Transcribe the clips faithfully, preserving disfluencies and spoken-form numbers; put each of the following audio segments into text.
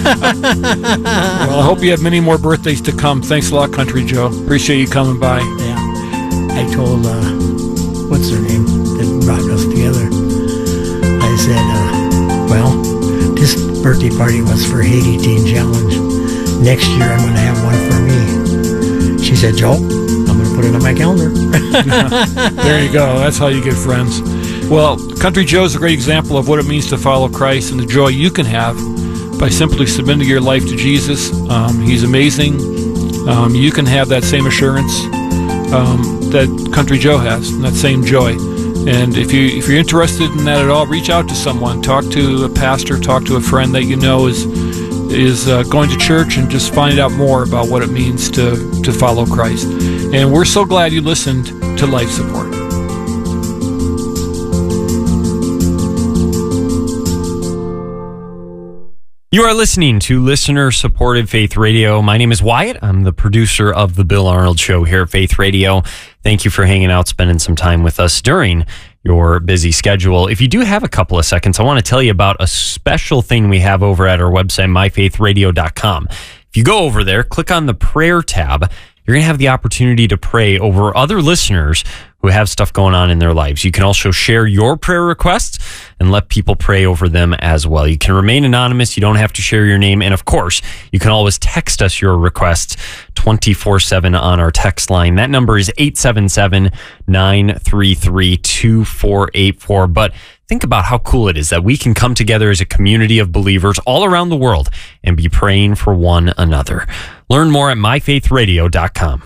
Well, I hope you have many more birthdays to come. Thanks a lot, Country Joe. Appreciate you coming by. Yeah. I told, uh, what's her name that brought us together? I said, uh, well, this birthday party was for Haiti Teen Challenge. Next year I'm going to have one for me. She said, Joe, I'm going to put it on my calendar. There you go. That's how you get friends. Well, Country Joe is a great example of what it means to follow Christ and the joy you can have by simply submitting your life to Jesus. Um, he's amazing. Um, you can have that same assurance um, that Country Joe has, and that same joy. And if you if you're interested in that at all, reach out to someone. Talk to a pastor. Talk to a friend that you know is is uh, going to church, and just find out more about what it means to to follow Christ. And we're so glad you listened to Life Support. You are listening to listener-supported Faith Radio. My name is Wyatt. I'm the producer of The Bill Arnold Show here at Faith Radio. Thank you for hanging out, spending some time with us during your busy schedule. If you do have a couple of seconds, I want to tell you about a special thing we have over at our website, my faith radio dot com. If you go over there, click on the prayer tab, you're going to have the opportunity to pray over other listeners who have stuff going on in their lives. You can also share your prayer requests and let people pray over them as well. You can remain anonymous. You don't have to share your name. And of course, you can always text us your requests twenty-four seven on our text line. That number is eight seven seven, nine three three, two four eight four. But think about how cool it is that we can come together as a community of believers all around the world and be praying for one another. Learn more at my faith radio dot com.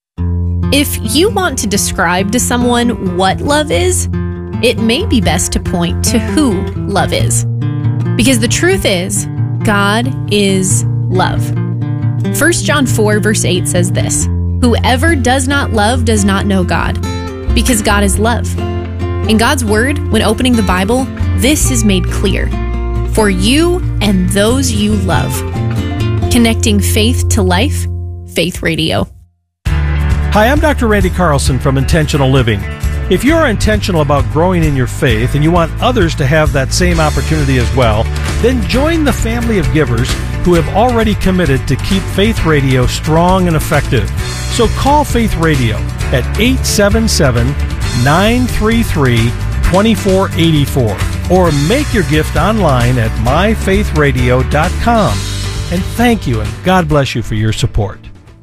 If you want to describe to someone what love is, it may be best to point to who love is. Because the truth is, God is love. First John four verse eight says this, "Whoever does not love does not know God, because God is love." In God's word, when opening the Bible, this is made clear. For you and those you love. Connecting faith to life, Faith Radio. Hi, I'm Doctor Randy Carlson from Intentional Living. If you're intentional about growing in your faith and you want others to have that same opportunity as well, then join the family of givers who have already committed to keep Faith Radio strong and effective. So call Faith Radio at eight seven seven, nine three three, two four eight four or make your gift online at my faith radio dot com. And thank you, and God bless you for your support.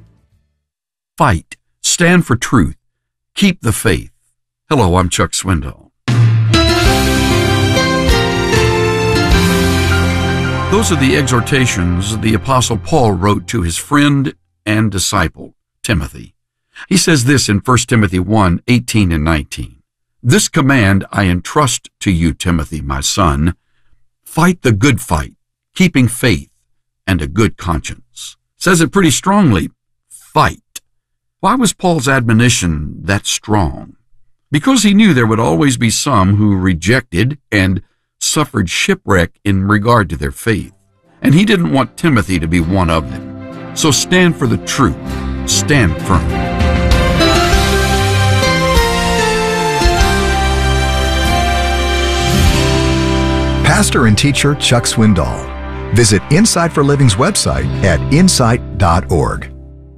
Fight. Stand for truth. Keep the faith. Hello, I'm Chuck Swindoll. Those are the exhortations the Apostle Paul wrote to his friend and disciple, Timothy. He says this in First Timothy one, eighteen and nineteen. "This command I entrust to you, Timothy, my son. Fight the good fight, keeping faith and a good conscience." Says it pretty strongly. Fight. Why was Paul's admonition that strong? Because he knew there would always be some who rejected and suffered shipwreck in regard to their faith. And he didn't want Timothy to be one of them. So stand for the truth. Stand firm. Pastor and teacher Chuck Swindoll. Visit Insight for Living's website at insight dot org.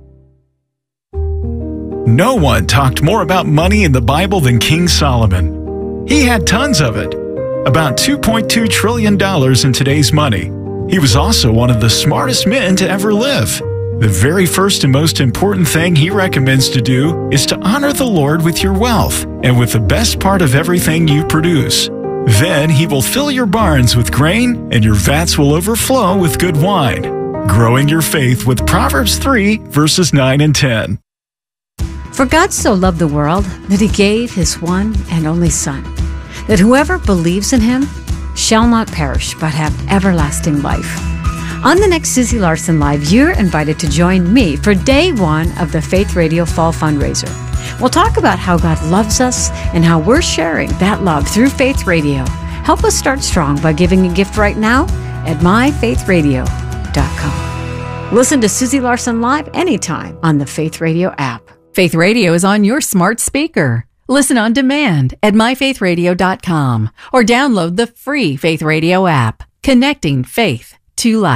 No one talked more about money in the Bible than King Solomon. He had tons of it, about two point two trillion dollars in today's money. He was also one of the smartest men to ever live. The very first and most important thing he recommends to do is to honor the Lord with your wealth and with the best part of everything you produce. Then he will fill your barns with grain and your vats will overflow with good wine. Growing your faith with Proverbs three, verses nine and ten. For God so loved the world that he gave his one and only Son, that whoever believes in him shall not perish but have everlasting life. On the next Susie Larson Live, you're invited to join me for day one of the Faith Radio Fall Fundraiser. We'll talk about how God loves us and how we're sharing that love through Faith Radio. Help us start strong by giving a gift right now at my faith radio dot com. Listen to Susie Larson Live anytime on the Faith Radio app. Faith Radio is on your smart speaker. Listen on demand at my faith radio dot com or download the free Faith Radio app, connecting faith to life.